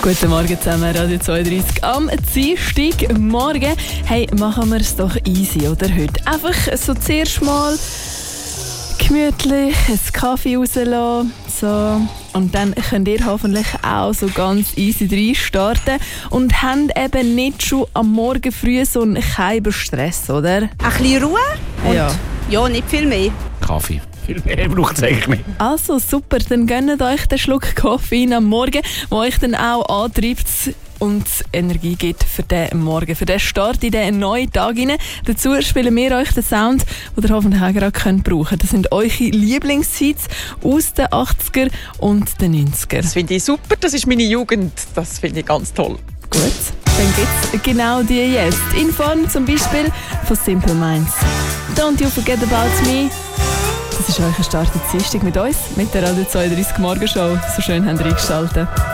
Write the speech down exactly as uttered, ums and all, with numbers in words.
Guten Morgen zusammen, Radio zweiunddreißig am Dienstagmorgen. Hey, machen wir es doch easy, oder? Heute einfach so zuerst mal gemütlich einen Kaffee rauslassen. So. Und dann könnt ihr hoffentlich auch so ganz easy rein starten und habt eben nicht schon am Morgen früh so einen Keiberstress, oder? Ein bisschen Ruhe und Ja. ja, nicht viel mehr. Kaffee. Viel mehr braucht es eigentlich nicht. Also super, dann gönnt euch den Schluck Koffein am Morgen, der euch dann auch antreibt und Energie gibt für den Morgen, für den Start in den neuen Tag hinein. Dazu spielen wir euch den Sound, den ihr hoffentlich auch gerade könnt brauchen. Das sind eure Lieblingshits aus den achtziger und den neunziger. Das finde ich super, das ist meine Jugend. Das finde ich ganz toll. Gut, dann gibt's genau die jetzt. In Form zum Beispiel von Simple Minds. Don't you forget about me. Das ist euer Start in Dienstag mit uns, mit der Radio zweiunddreißig Morgenshow. So schön habt ihr eingeschaltet.